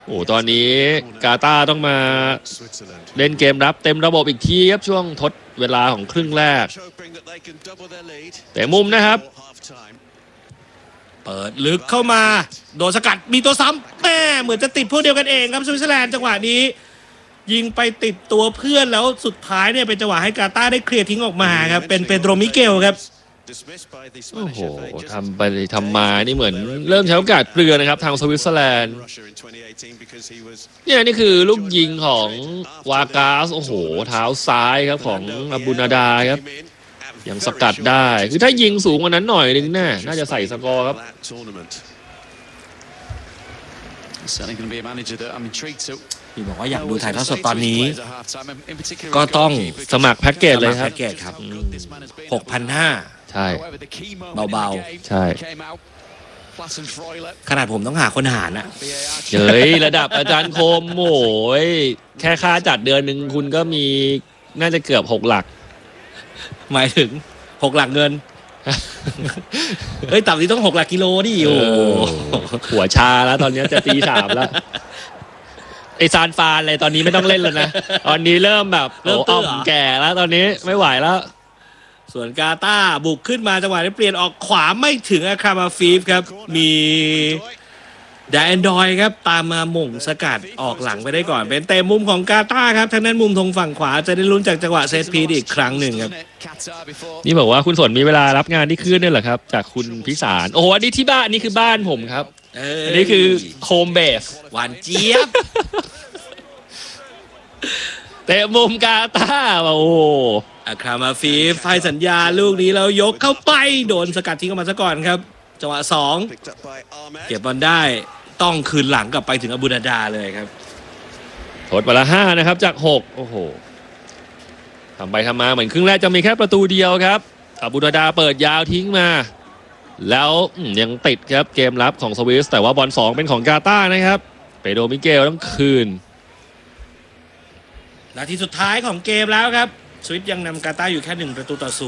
โอ้ตอนนี้กาตาร์ต้องมาเล่นเกมรับเต็มระบบอีกทีครับช่วงทดเวลาของครึ่งแรกแต่มุมนะครับเปิดลึกเข้ามาโดนสกัดมีตัวซ้ำแม่เหมือนจะติดพวกเดียวกันเองครับสวิตเซอร์แลนด์จังหวะนี้ยิงไปติดตัวเพื่อนแล้วสุดท้ายเนี่ยเป็นจังหวะให้กาตาร์ได้เคลียร์ทิ้งออกมาครับเป็นเปโดรมิเกลครับโอ้โหทำไปทำมานี่เหมือนเริ่มใช้โอกาสเปลือยนะครับทางสวิตเซอร์แลนด์นี่คือลูกยิงของวากาสโอ้โหเท้าซ้ายครับของอาบูนาดาครับยังสกัดได้คือถ้ายิงสูงกว่านั้นหน่อยนึงน่าจะใส่สกอร์ครับพี่บอกว่าอยากดูถ่ายทอดสดตอนนี้ก็ต้องสมัครแพ็กเกจเลยครับ 6,500 ใช่เบาๆใช่ขนาดผมต้องหาคนหารอ่ะเฮ้ยระดับอาจารย์คมโอ้ยแค่ค่าจัดเดือนหนึ่งคุณก็มีน่าจะเกือบ6 หลักหมายถึง6 หลักเงินเฮ้ยต่ำที่ต้อง6 หลักกิโลดิโอ้หัวชาแล้วตอนนี้จะตี 3แล้วไอซานฟานอะไรตอนนี้ไม่ต้องเล่นแล้วนะตอนนี้เริ่มแบบอ่อมแก่แล้วตอนนี้ไม่ไหวแล้วส่วนกาตาร์บุกขึ้นมาจังหวะนี้เปลี่ยนออกขวาไม่ถึงอาคามาฟีฟครับมีแดนดอยครับตามมาหม่งสกัดออกหลังไปได้ก่อนเป็นเตะมุมของกาตาร์ครับทางนั้นมุมทงฝั่งขวาจะได้ลุ้นจากจังหวะเซตพีดอีกครั้งหนึ่งครับนี่บอกว่าคุณสนมีเวลารับงานที่ขึ้นนี่เหรอครับจากคุณพิสารโอ้โหอันนี้ที่บ้านนี่คือบ้านผมครับอันนี้คือโฮมเบสหวานเจี๊ยบเตะมุมกาตาร์โอ้อาคามาฟีฟให้สัญญาลูกนี้แล้วยกเข้าไปโดนสกัดทิ้งออกมาซะก่อนครับจังหวะ2เก็บบอลได้ต้องคืนหลังกลับไปถึงอาบูนาดาเลยครับทดไปละ5นะครับจาก6โอ้โหทำไปทำมาเหมือนครึ่งแรกจะมีแค่ประตูเดียวครับอาบูนาดาเปิดยาวทิ้งมาแล้วยังติดครับเกมรับของสวิสแต่ว่าบอล2เป็นของกาตาร์นะครับเปโดรมิเกลต้องคืนนาทีสุดท้ายของเกมแล้วครับสวิตยังนำกาตาร์อยู่แค่1 ประตูต่อ 0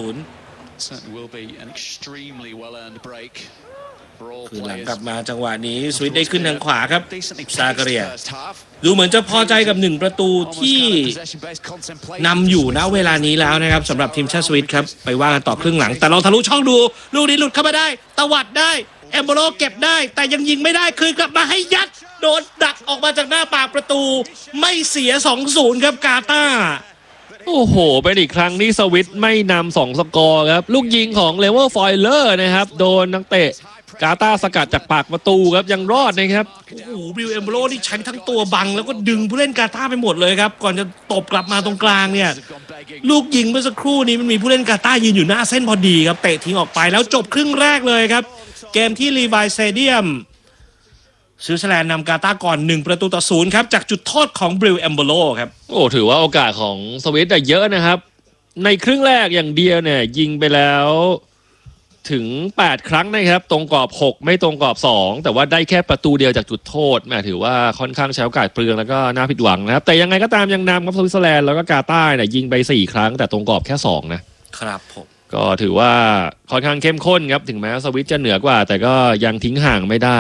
คือหลังกลับมาจังหวะนี้สวิตได้ขึ้นทางขวาครับซาการียดูเหมือนจะพอใจกับ1 ประตูที่นำอยู่ณเวลานี้แล้วนะครับสำหรับทีมชาติสวิตครับไปว่ากันต่อครึ่งหลังแต่เราทะลุช่องดูลูกนี้หลุดเข้ามาได้ตวัดได้เอมโบโลเก็บได้แต่ยังยิงไม่ได้คืนกลับมาให้ยัดโดนดักออกมาจากหน้าปากประตูไม่เสีย 2-0 ครับกาตาร์โอ้โหเป็นอีกครั้งที่สวิตไม่นำ2 สกอร์ครับลูกยิงของเลเวอร์ฟอยเลอร์นะครับโดนนักเตะกาตาร์สกัดจากปากประตูครับยังรอดนะครับโอ้โหบิลเอมโบโลนี่ใช้ทั้งตัวบังแล้วก็ดึงผู้เล่นกาตาร์ไปหมดเลยครับก่อนจะตบกลับมาตรงกลางเนี่ยลูกยิงเมื่อสักครู่นี้มันมีผู้เล่นกาตาร์ยืนอยู่หน้าเส้นพอดีครับเตะทิ้งออกไปแล้วจบครึ่งแรกเลยครับเกมที่ลีวายสเตเดียมสวิตเซอร์แลนด์นำกาตาร์ก่อน1 ประตูต่อ 0ครับจากจุดโทษของบิลเอมโบโลครับโอ้ถือว่าโอกาสของสวิตเยอะนะครับในครึ่งแรกอย่างเดียวเนี่ยยิงไปแล้วถึง8 ครั้งนะครับตรงกรอบ6ไม่ตรงกรอบ2แต่ว่าได้แค่ประตูเดียวจากจุดโทษถือว่าค่อนข้างใช้โอกาสเปลืองแล้วก็น่าผิดหวังนะครับแต่ยังไงก็ตามยังนำครับสวิตเซอร์แลนด์แล้วก็กาตาร์เนี่ยยิงไป4 ครั้งแต่ตรงกรอบแค่2 นะครับผมก็ถือว่าค่อนข้างเข้มข้นครับถึงแม้สวิตจะเหนือกว่าแต่ก็ยังทิ้งห่างไม่ได้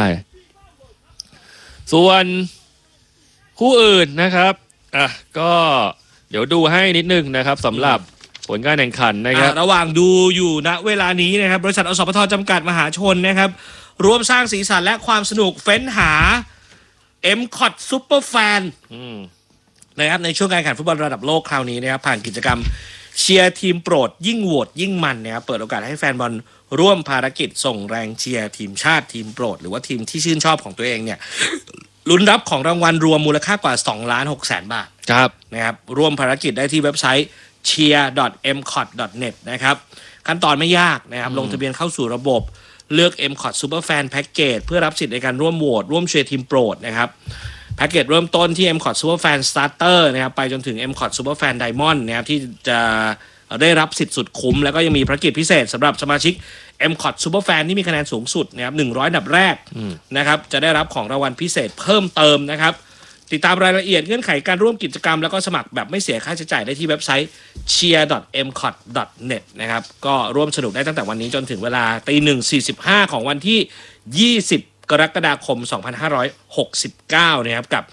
ส่วนคู่อื่นนะครับก็เดี๋ยวดูให้นิดนึงนะครับสำหรับผลการแข่งขันนะครับระหว่างดูอยู่ณเวลานี้นะครับบริษัทอสพทจำกัดมหาชนนะครับร่วมสร้างสีสันและความสนุกเฟ้นหา M-Cot Super Fan นะครับในช่วงการแข่งขันฟุตบอลระดับโลกคราวนี้นะครับผ่านกิจกรรมเชียร์ทีมโปรดยิ่งโหวตยิ่งมันนะครับเปิดโอกาสให้แฟนบอลร่วมภารกิจส่งแรงเชียร์ทีมชาติทีมโปรดหรือว่าทีมที่ชื่นชอบของตัวเองเนี่ยลุ้นรับของรางวัลรวมมูลค่ากว่า 2,600,000 บาทครับนะครับร่วมภารกิจได้ที่เว็บไซต์ cheer.mcot.net นะครับขั้นตอนไม่ยากนะครับลงทะเบียนเข้าสู่ระบบเลือก M-Cot Superfan Package เพื่อรับสิทธิ์ในการร่วมโหวตร่วมเชียร์ทีมโปรดนะครับแพ็กเกจเริ่มต้นที่ M-Cot Superfan Starter นะครับไปจนถึง M-Cot Superfan Diamond นะครับที่จะได้รับสิทธิ์สุดคุ้มแล้วก็ยังมีภารกิจพิเศษสำหรับสมาชิก M-Cot Superfan ที่มีคะแนนสูงสุดนะครับ100 อันดับแรกนะครับจะได้รับของรางวัลพิเศษเพิ่มเติมนะครับติดตามรายละเอียดเงื่อนไขการร่วมกิจกรรมแล้วก็สมัครแบบไม่เสียค่าใช้จ่ายได้ที่เว็บไซต์ cheer.mcot.net นะครับก็ร่วมสนุกได้ตั้งแต่วันนี้จนถึงเวลา 1:45 ของวันที่20 กกรกฎาคม 2569 นะครับกับ